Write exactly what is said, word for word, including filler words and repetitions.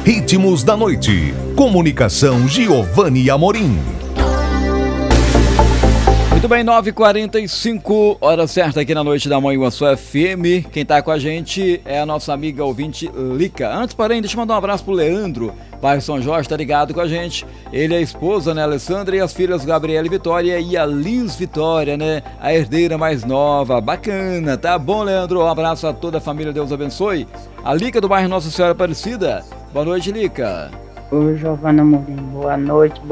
Ritmos da Noite. Comunicação Giovanni Amorim. Muito bem, nove e quarenta e cinco, hora certa aqui na Noite da Manhã Sua F M. Quem tá com a gente é a nossa amiga ouvinte Lica. Antes, porém, deixa eu mandar um abraço pro Leandro, bairro São Jorge, tá ligado com a gente. Ele é a esposa, né, Alessandra, e as filhas Gabriela e Vitória e a Liz Vitória, né, a herdeira mais nova. Bacana, tá bom, Leandro? Um abraço a toda a família, Deus abençoe. A Lica do bairro Nossa Senhora Aparecida. Boa noite, Lica. Oi, Giovanna Amorim, boa noite.